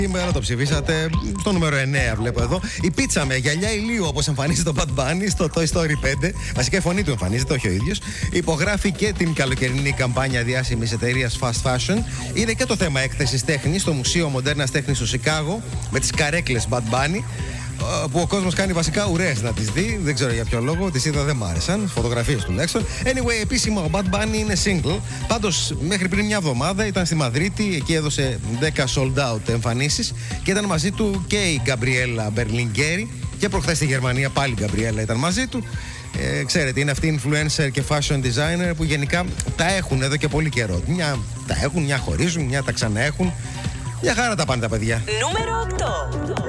Σήμερα το ψηφίσατε στο νούμερο 9, βλέπω εδώ. Η πίτσα με γυαλιά ηλίου, όπως εμφανίζεται το Bad Bunny στο Toy Story 5. Βασικά η φωνή του εμφανίζεται, όχι ο ίδιος. Υπογράφει και την καλοκαιρινή καμπάνια διάσημης εταιρείας Fast Fashion. Είναι και το θέμα έκθεσης τέχνης στο Μουσείο Μοντέρνας Τέχνης στο Σικάγο με τις καρέκλες Bad Bunny, που ο κόσμος κάνει βασικά ουρές να τις δει. Δεν ξέρω για ποιο λόγο, τις είδα, δεν μ' άρεσαν. Φωτογραφίες τουλάχιστον. Anyway, επίσημα ο Bad Bunny είναι single. Πάντως, μέχρι πριν μια εβδομάδα ήταν στη Μαδρίτη. Εκεί έδωσε 10 sold out εμφανίσεις και ήταν μαζί του και η Γκαμπριέλα Μπερλινγκέρι. Και προχθές στη Γερμανία πάλι η Γκαμπριέλα ήταν μαζί του. Ξέρετε, είναι αυτή influencer και fashion designer που γενικά τα έχουν εδώ και πολύ καιρό. Μια τα έχουν, μια χωρίζουν, μια τα ξαναέχουν. Μια χαρά τα πάνε τα παιδιά. Νούμερο 8.